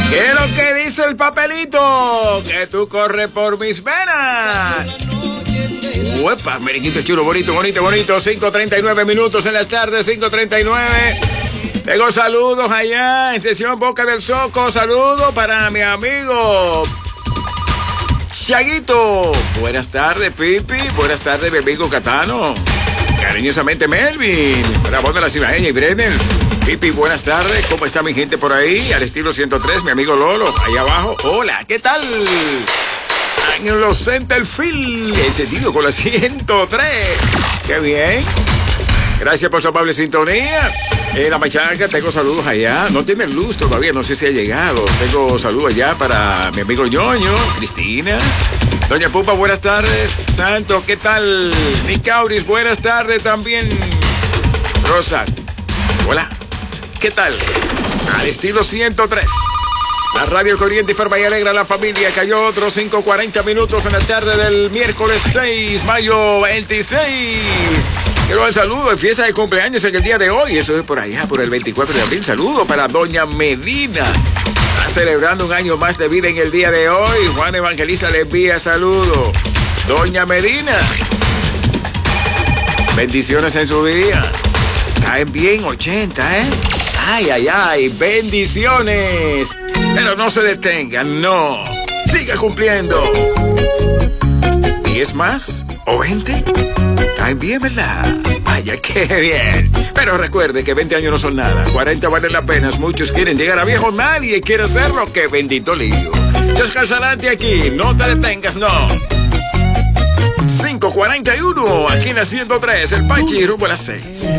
¿Qué es lo que dice el papelito? Que tú corres por mis venas. Uepa, merenguito chulo, bonito. 5:39 minutos en la tarde, 5:39. Tengo saludos allá en sesión Boca del Soco. Saludos para mi amigo Chaguito. Buenas tardes, Pipi. Buenas tardes, mi amigo Catano. Cariñosamente, Melvin. Para vos de la Cibaeña y Brenner. Pipi, buenas tardes. ¿Cómo está mi gente por ahí? Al estilo 103, mi amigo Lolo. Ahí abajo. Hola, ¿qué tal? En los Centerfield. Encendido con la 103. Qué bien. Gracias por su amable sintonía. En la Machaca tengo saludos allá. No tiene luz todavía, no sé si ha llegado. Tengo saludos allá para mi amigo Ñoño, Cristina. Doña Pupa, buenas tardes. Santo, ¿qué tal? Nicauris, buenas tardes también. Rosa, hola. ¿Qué tal? Al estilo 103. La radio corriente y ferma y alegra a la familia. Cayó otros 5:40 minutos en la tarde del miércoles 6 mayo 26. Quiero el saludo de fiesta de cumpleaños en el día de hoy. Eso es por allá, por el 24 de abril. Saludo para Doña Medina. Está celebrando un año más de vida en el día de hoy. Juan Evangelista le envía saludo. Doña Medina. Bendiciones en su día. Caen bien 80, ¿eh? Ay, bendiciones. Pero no se detengan, no. Siga cumpliendo. ¿10 más? ¿O 20? Caen bien, ¿verdad? Vaya, qué bien. Pero recuerde que 20 años no son nada. 40 valen la pena. Muchos quieren llegar a viejo. Nadie quiere hacerlo. ¡Qué bendito lío! Dios Calzalante aquí. No te detengas, no. 5:41. Aquí en la 103. El Pachi rumbo a las 6.